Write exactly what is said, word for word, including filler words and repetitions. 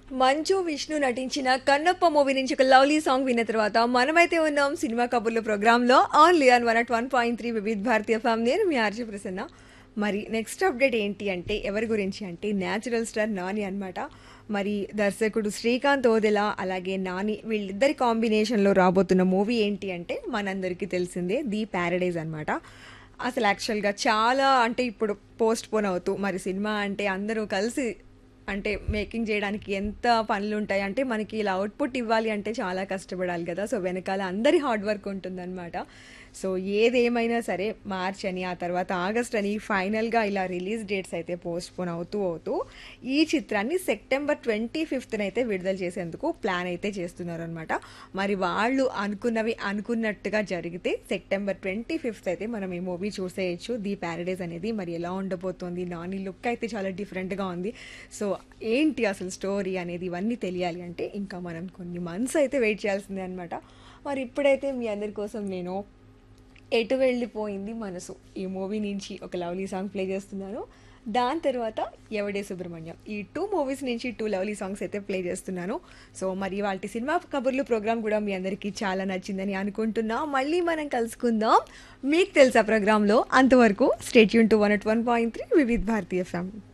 మంచు విష్ణు నటించిన కన్నప్ప మూవీ నుంచి ఒక లవ్లీ సాంగ్ విన్న తర్వాత మనమైతే ఉన్నాం సినిమా కబుర్లు ప్రోగ్రాంలో only on one at one point three Vividh భారతీయ ఫ్యామ్. నేను మీ ఆర్జే ప్రసన్న. మరి నెక్స్ట్ అప్డేట్ ఏంటి అంటే ఎవరి గురించి అంటే న్యాచురల్ స్టార్ నాని అన్నమాట. మరి దర్శకుడు శ్రీకాంత్ ఓదెలా అలాగే నాని వీళ్ళిద్దరి కాంబినేషన్లో రాబోతున్న మూవీ ఏంటి అంటే మనందరికీ తెలిసిందే ది ప్యారడైజ్ అన్నమాట. అసలు యాక్చువల్గా చాలా అంటే ఇప్పుడు పోస్ట్ పోన్ అవుతూ మరి సినిమా అంటే అందరూ కలిసి అంటే మేకింగ్ చేయడానికి ఎంత పనులు ఉంటాయి అంటే మనకి ఇలా అవుట్పుట్ ఇవ్వాలి అంటే చాలా కష్టపడాలి కదా. సో వెనకాల అందరి హార్డ్ వర్క్ ఉంటుందన్నమాట. సో ఏదేమైనా సరే మార్చ్ అని ఆ తర్వాత ఆగస్ట్ అని ఫైనల్గా ఇలా రిలీజ్ డేట్స్ అయితే పోస్ట్ పోన్ అవుతూ అవుతూ ఈ చిత్రాన్ని సెప్టెంబర్ ట్వంటీ ఫిఫ్త్న అయితే విడుదల చేసేందుకు ప్లాన్ అయితే చేస్తున్నారు అనమాట. మరి వాళ్ళు అనుకున్నవి అనుకున్నట్టుగా జరిగితే సెప్టెంబర్ ట్వంటీ ఫిఫ్త్ అయితే మనం ఈ మూవీ చూసేయచ్చు ది ప్యారడైజ్ అనేది. మరి ఎలా ఉండబోతోంది, నాని లుక్ అయితే చాలా డిఫరెంట్గా ఉంది. సో ఏంటి అసలు స్టోరీ అనేది ఇవన్నీ తెలియాలి అంటే ఇంకా మనం కొన్ని మంత్స్ అయితే వెయిట్ చేయాల్సిందే అనమాట. మరి ఇప్పుడైతే మీ అందరి కోసం నేను ఎటు వెళ్ళిపోయింది మనసు ఈ మూవీ నుంచి ఒక లవ్లీ సాంగ్ ప్లే చేస్తున్నాను. దాని తర్వాత ఎవడే సుబ్రహ్మణ్యం ఈ టూ మూవీస్ నుంచి టూ లవ్లీ సాంగ్స్ అయితే ప్లే చేస్తున్నాను. సో మరి వాటి సినిమా కబుర్లు ప్రోగ్రామ్ కూడా మీ అందరికీ చాలా నచ్చిందని అనుకుంటున్నా. మళ్ళీ మనం కలుసుకుందాం మీకు తెలుసా ప్రోగ్రాంలో. అంతవరకు state Yoon to one at one point three Vividh భారతీయ ఫ్యామ్.